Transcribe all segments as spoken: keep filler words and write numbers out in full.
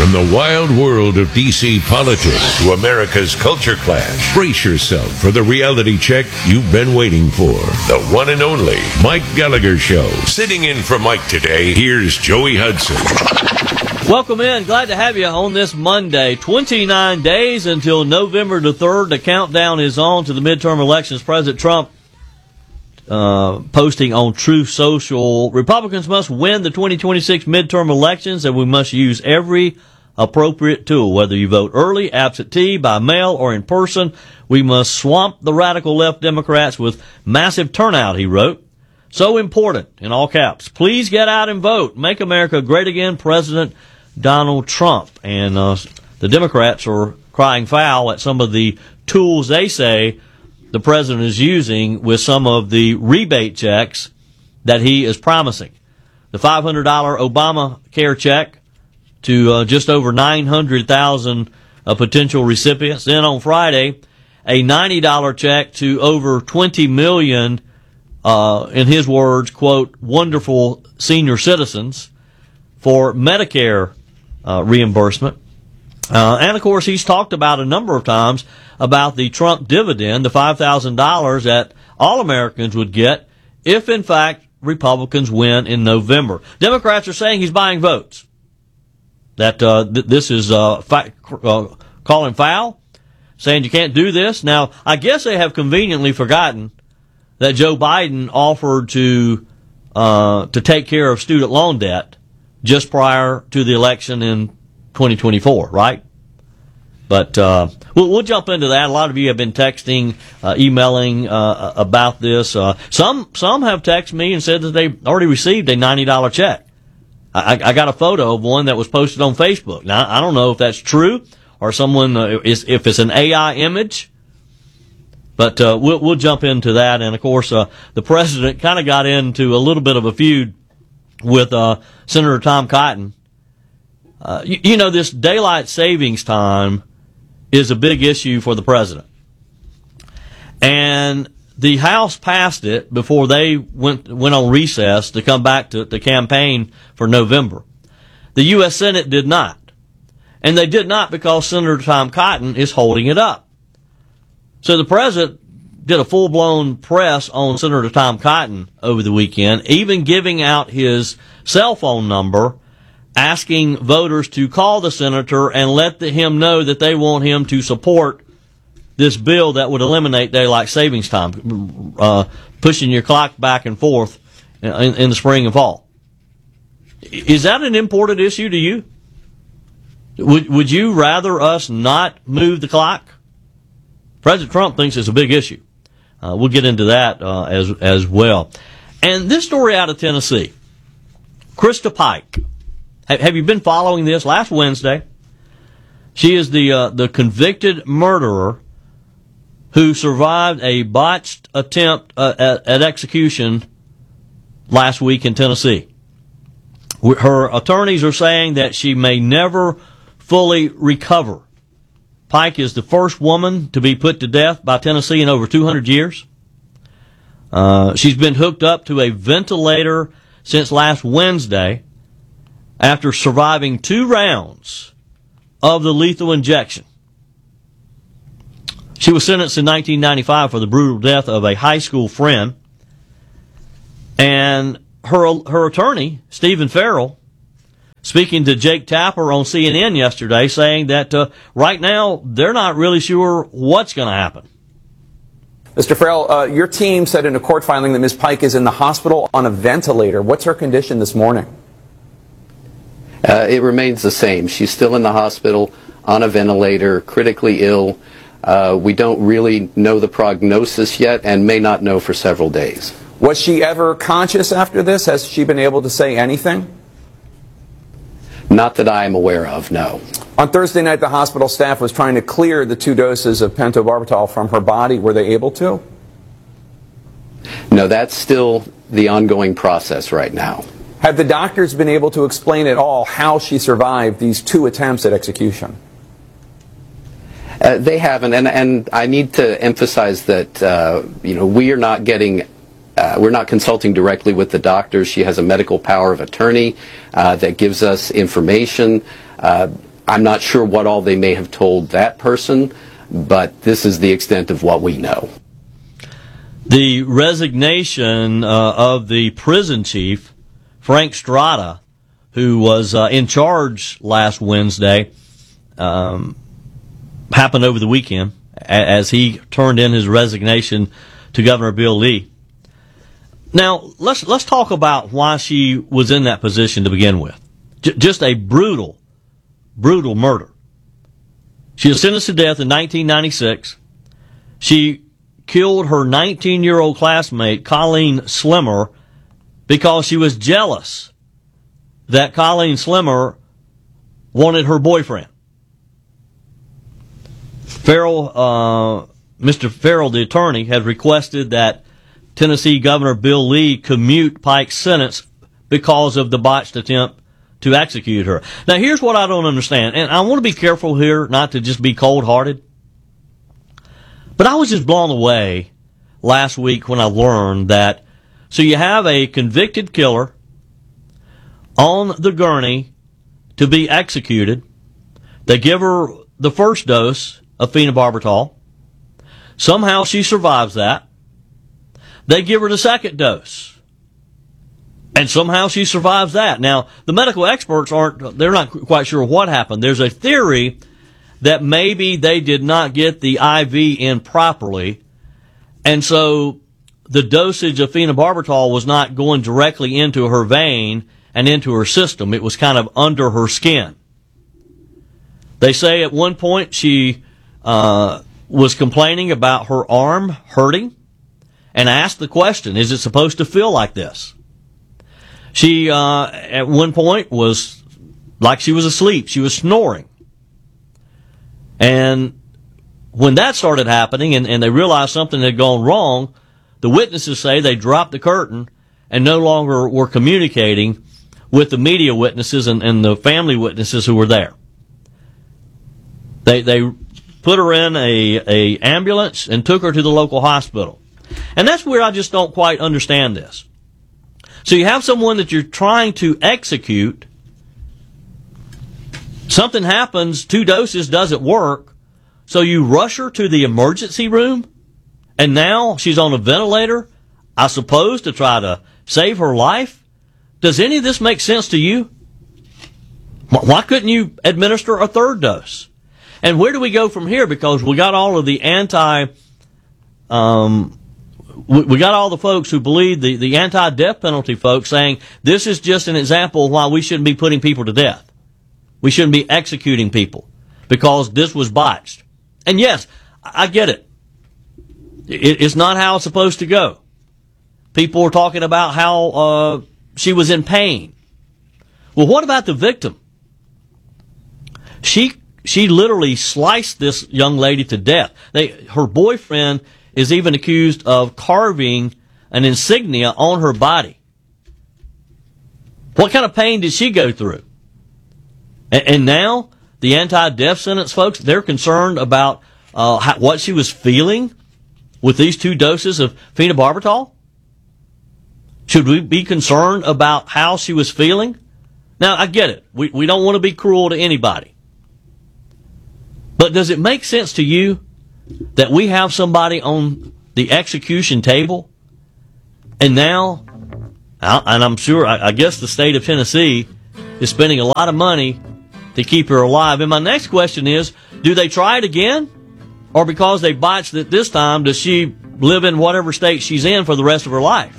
From the wild world of D C politics to America's culture clash, brace yourself for the reality check you've been waiting for. The one and only Mike Gallagher Show. Sitting in for Mike today, here's Joey Hudson. Welcome in. Glad to have you on this Monday. twenty-nine days until November the third. The countdown is on to the midterm elections. President Trump uh, posting on Truth Social, Republicans must win the twenty twenty-six midterm elections, and we must use every appropriate tool, whether you vote early, absentee, by mail, or in person. We must swamp the radical left Democrats with massive turnout, he wrote. So important, in all caps. Please get out and vote. Make America great again, President Donald Trump. And uh, the Democrats are crying foul at some of the tools they say the president is using with some of the rebate checks that he is promising. The five hundred dollars Obamacare check to uh, just over nine hundred thousand uh, potential recipients. Then on Friday, a ninety dollars check to over twenty million, uh, in his words, quote, wonderful senior citizens for Medicare uh, reimbursement. Uh, and, of course, he's talked about a number of times about the Trump dividend, the five thousand dollars that all Americans would get if, in fact, Republicans win in November. Democrats are saying he's buying votes. That uh, th- this is uh, fa- uh, calling foul, saying you can't do this. Now, I guess they have conveniently forgotten that Joe Biden offered to uh, to take care of student loan debt just prior to the election in twenty twenty-four, right? But uh, we'll, we'll jump into that. A lot of you have been texting, uh, emailing uh, about this. Uh, some some have texted me and said that they already received a ninety dollars check. I, I got a photo of one that was posted on Facebook. Now, I don't know if that's true or someone uh, is if it's an A I image, but uh, we'll we'll jump into that. And of course, uh, the president kind of got into a little bit of a feud with uh, Senator Tom Cotton. Uh, you, you know, this daylight savings time is a big issue for the president, and the House passed it before they went went on recess to come back to, to campaign for November. The U S Senate did not. And they did not because Senator Tom Cotton is holding it up. So the president did a full-blown press on Senator Tom Cotton over the weekend, even giving out his cell phone number, asking voters to call the senator and let the, him know that they want him to support this bill that would eliminate daylight savings time, uh, pushing your clock back and forth in, in the spring and fall. Is that an important issue to you? Would would you rather us not move the clock? President Trump thinks it's a big issue. Uh, we'll get into that uh, as as well. And this story out of Tennessee, Krista Pike. Ha- have you been following this? Last Wednesday, she is the uh, the convicted murderer who survived a botched attempt uh, at, at execution last week in Tennessee. Her attorneys are saying that she may never fully recover. Pike is the first woman to be put to death by Tennessee in over two hundred years. Uh, she's been hooked up to a ventilator since last Wednesday after surviving two rounds of the lethal injection. She was sentenced in nineteen ninety-five for the brutal death of a high school friend. And her her attorney, Stephen Farrell, speaking to Jake Tapper on C N N yesterday, saying that uh, right now they're not really sure what's going to happen. Mister Farrell, uh, your team said in a court filing that Miz Pike is in the hospital on a ventilator. What's her condition this morning? Uh, it remains the same. She's still in the hospital on a ventilator, critically ill. Uh, we don't really know the prognosis yet and may not know for several days. Was she ever conscious after this? Has she been able to say anything? Not that I am aware of, no. On Thursday night, the hospital staff was trying to clear the two doses of pentobarbital from her body. Were they able to? No, that's still the ongoing process right now. Have the doctors been able to explain at all how she survived these two attempts at execution? Uh, they haven't, and, and I need to emphasize that uh, you know we are not getting, uh, we're not consulting directly with the doctors. She has a medical power of attorney uh, that gives us information. Uh, I'm not sure what all they may have told that person, but this is the extent of what we know. The resignation uh, of the prison chief, Frank Strada, who was uh, in charge last Wednesday, um, happened over the weekend as he turned in his resignation to Governor Bill Lee. Now, let's let's talk about why she was in that position to begin with. J- just a brutal, brutal murder. She was sentenced to death in nineteen ninety-six. She killed her nineteen-year-old classmate, Colleen Slimmer, because she was jealous that Colleen Slimmer wanted her boyfriend. Farrell, uh, Mister Farrell, the attorney, had requested that Tennessee Governor Bill Lee commute Pike's sentence because of the botched attempt to execute her. Now, here's what I don't understand, and I want to be careful here not to just be cold-hearted, but I was just blown away last week when I learned that, so you have a convicted killer on the gurney to be executed. They give her the first dose of phenobarbital. Somehow she survives that. They give her the second dose. And somehow she survives that. Now, the medical experts aren't, they're not quite sure what happened. There's a theory that maybe they did not get the I V in properly, and so the dosage of phenobarbital was not going directly into her vein and into her system. It was kind of under her skin. They say at one point she uh, was complaining about her arm hurting and asked the question, is it supposed to feel like this? She, uh, at one point, was like she was asleep. She was snoring. And when that started happening and, and they realized something had gone wrong, the witnesses say they dropped the curtain and no longer were communicating with the media witnesses and, and the family witnesses who were there. They they put her in a, a ambulance and took her to the local hospital. And that's where I just don't quite understand this. So you have someone that you're trying to execute. Something happens, two doses doesn't work, so you rush her to the emergency room, and now she's on a ventilator, I suppose, to try to save her life? Does any of this make sense to you? Why couldn't you administer a third dose? And where do we go from here? Because we got all of the anti, um, we, we got all the folks who believe the, the anti-death penalty folks saying this is just an example of why we shouldn't be putting people to death. We shouldn't be executing people because this was botched. And yes, I get it. it it's not how it's supposed to go. People were talking about how uh, she was in pain. Well, what about the victim? She she literally sliced this young lady to death. They, her boyfriend is even accused of carving an insignia on her body. What kind of pain did she go through? And, and now the anti-death sentence folks, they're concerned about uh, how, what she was feeling with these two doses of phenobarbital. Should we be concerned about how she was feeling? Now, I get it. We we don't want to be cruel to anybody. But does it make sense to you that we have somebody on the execution table and now, and I'm sure, I guess the state of Tennessee is spending a lot of money to keep her alive. And my next question is, do they try it again? Or because they botched it this time, does she live in whatever state she's in for the rest of her life?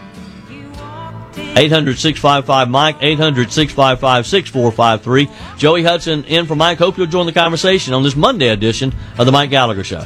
eight hundred, six five five, Mike, eight hundred, six five five, six four five three. Joey Hudson in for Mike. Hope you'll join the conversation on this Monday edition of The Mike Gallagher Show.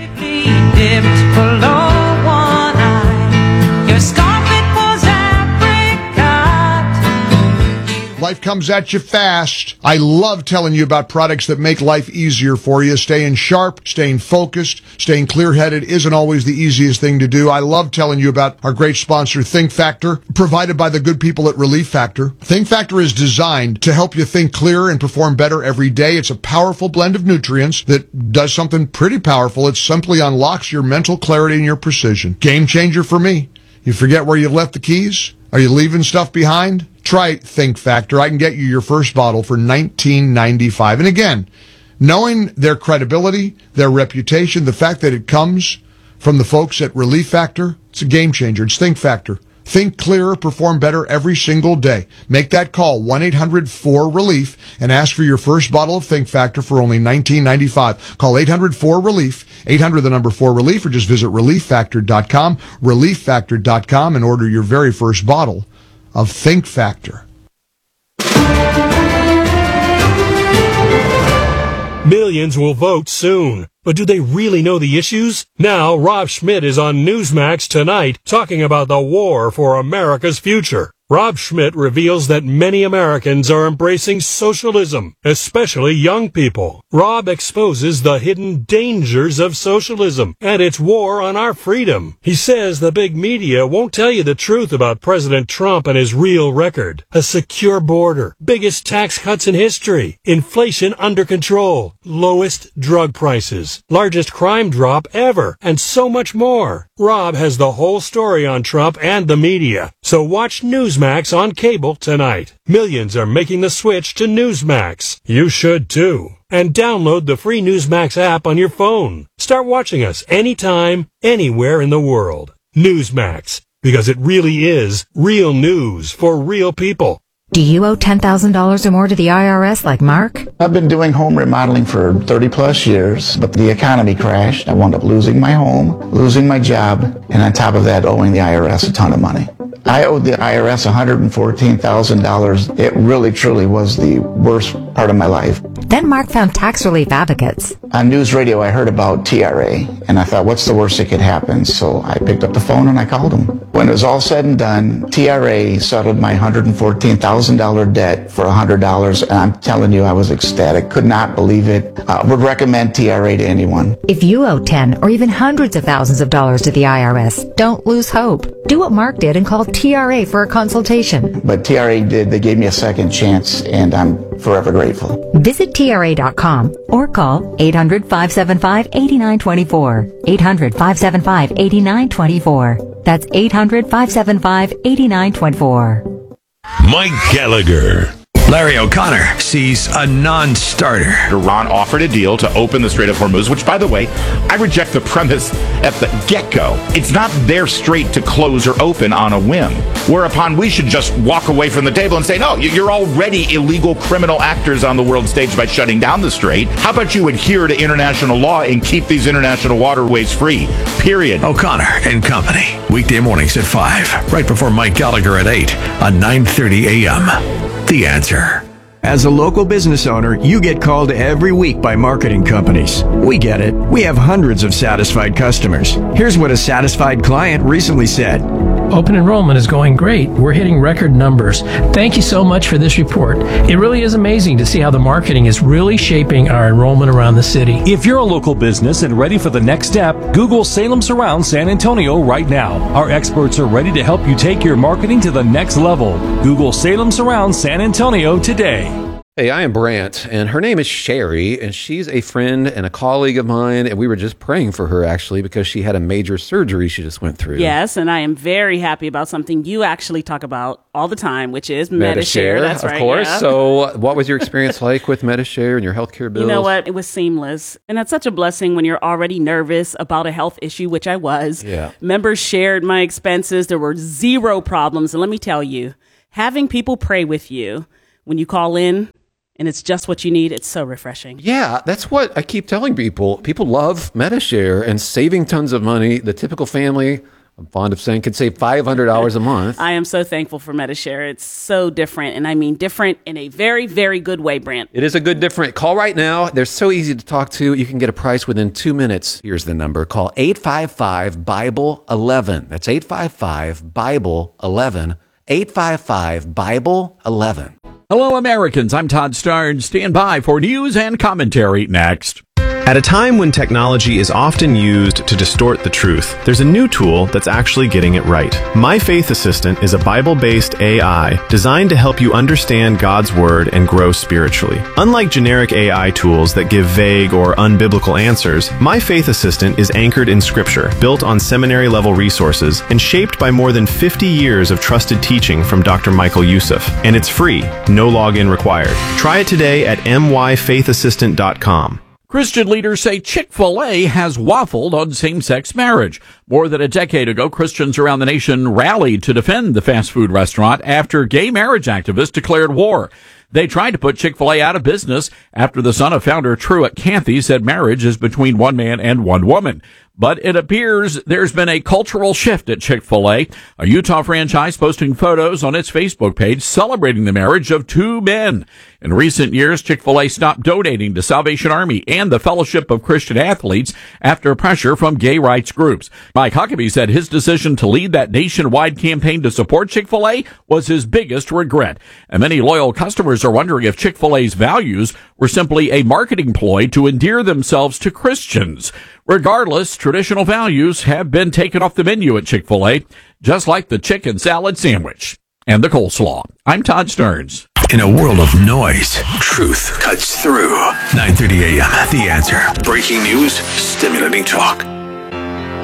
Life comes at you fast. I love telling you about products that make life easier for you. Staying sharp, staying focused, staying clear-headed isn't always the easiest thing to do. I love telling you about our great sponsor, Think Factor, provided by the good people at Relief Factor. Think Factor is designed to help you think clearer and perform better every day. It's a powerful blend of nutrients that does something pretty powerful. It simply unlocks your mental clarity and your precision. Game changer for me. You forget where you left the keys? Are you leaving stuff behind? try Think Factor. I can get you your first bottle for nineteen ninety-five. And again, knowing their credibility, their reputation, the fact that it comes from the folks at Relief Factor, it's a game changer. It's Think Factor. Think clearer, perform better every single day. Make that call, one eight hundred four relief, and ask for your first bottle of Think Factor for only nineteen ninety-five. Call eight hundred four relief, eight hundred the number four relief, or just visit relief factor dot com, relief factor dot com, and order your very first bottle of Think Factor. Millions will vote soon. But do they really know the issues? Now, Rob Schmidt is on Newsmax tonight talking about the war for America's future. Rob Schmidt reveals that many Americans are embracing socialism, especially young people. Rob exposes the hidden dangers of socialism and its war on our freedom. He says the big media won't tell you the truth about President Trump and his real record. A secure border, biggest tax cuts in history, inflation under control, lowest drug prices, largest crime drop ever, and so much more. Rob has the whole story on Trump and the media. So watch Newsmax on cable tonight. Millions are making the switch to Newsmax. You should too. And download the free Newsmax app on your phone. Start watching us anytime, anywhere in the world. Newsmax, because it really is real news for real people. Do you owe ten thousand dollars or more to the I R S like Mark? I've been doing home remodeling for thirty plus years, but the economy crashed. I wound up losing my home, losing my job, and on top of that, owing the I R S a ton of money. I owed the I R S one hundred fourteen thousand dollars. It really, truly was the worst part of my life. Then Mark found Tax Relief Advocates. On news radio, I heard about T R A, and I thought, what's the worst that could happen? So I picked up the phone and I called them. When it was all said and done, T R A settled my one hundred fourteen thousand dollars debt for one hundred dollars, and I'm telling you, I was ecstatic. Could not believe it. Uh, would recommend T R A to anyone. If you owe ten or even hundreds of thousands of dollars to the I R S, don't lose hope. Do what Mark did and call T R A for a consultation. But T R A did. They gave me a second chance, and I'm forever grateful. Visit T R A dot com or call eight hundred, five seven five, eight nine two four. eight hundred, five seven five, eight nine two four. That's eight hundred, five seven five, eight nine two four. Mike Gallagher. Larry O'Connor sees a non-starter. Iran offered a deal to open the Strait of Hormuz, which, by the way, I reject the premise at the get-go. It's not their strait to close or open on a whim, whereupon we should just walk away from the table and say, no, you're already illegal criminal actors on the world stage by shutting down the strait. How about you adhere to international law and keep these international waterways free, period. O'Connor and Company, weekday mornings at five, right before Mike Gallagher at eight on nine thirty a.m. The Answer. As a local business owner, you get called every week by marketing companies. We get it. We have hundreds of satisfied customers. Here's what a satisfied client recently said. Open enrollment is going great. We're hitting record numbers. Thank you so much for this report. It really is amazing to see how the marketing is really shaping our enrollment around the city. If you're a local business and ready for the next step, Google Salem Surround San Antonio right now. Our experts are ready to help you take your marketing to the next level. Google Salem Surround San Antonio today. Hey, I am Brant, and her name is Sherry, and she's a friend and a colleague of mine, and we were just praying for her, actually, because she had a major surgery she just went through. Yes, and I am very happy about something you actually talk about all the time, which is Medi-Share. That's of right, course. yeah. So what was your experience like with Medi-Share and your healthcare bills? You know what? It was seamless, and that's such a blessing when you're already nervous about a health issue, which I was. Yeah. Members shared my expenses. There were zero problems, and let me tell you, having people pray with you when you call in, and it's just what you need. It's so refreshing. Yeah, that's what I keep telling people. People love Medi-Share and saving tons of money. The typical family, I'm fond of saying, could save five hundred dollars a month. I am so thankful for Medi-Share. It's so different, and I mean different in a very, very good way, Brant. It is a good different. Call right now. They're so easy to talk to. You can get a price within two minutes. Here's the number. Call eight five five, Bible eleven. That's eight five five, Bible eleven. eight five five, Bible eleven. Hello, Americans. I'm Todd Starnes. Stand by for news and commentary next. At a time when technology is often used to distort the truth, there's a new tool that's actually getting it right. My Faith Assistant is a Bible-based A I designed to help you understand God's Word and grow spiritually. Unlike generic A I tools that give vague or unbiblical answers, My Faith Assistant is anchored in Scripture, built on seminary-level resources, and shaped by more than fifty years of trusted teaching from Doctor Michael Youssef. And it's free, no login required. Try it today at m y faith assistant dot com. Christian leaders say Chick-fil-A has waffled on same-sex marriage. More than a decade ago, Christians around the nation rallied to defend the fast food restaurant after gay marriage activists declared war. They tried to put Chick-fil-A out of business after the son of founder Truett Cathy said marriage is between one man and one woman. But it appears there's been a cultural shift at Chick-fil-A, a Utah franchise posting photos on its Facebook page celebrating the marriage of two men. In recent years, Chick-fil-A stopped donating to Salvation Army and the Fellowship of Christian Athletes after pressure from gay rights groups. Mike Huckabee said his decision to lead that nationwide campaign to support Chick-fil-A was his biggest regret. And many loyal customers are wondering if Chick-fil-A's values were simply a marketing ploy to endear themselves to Christians. Regardless, traditional values have been taken off the menu at Chick-fil-A, just like the chicken salad sandwich and the coleslaw. I'm Todd Stearns. In a world of noise, truth cuts through. nine thirty a.m. The Answer. Breaking news, stimulating talk.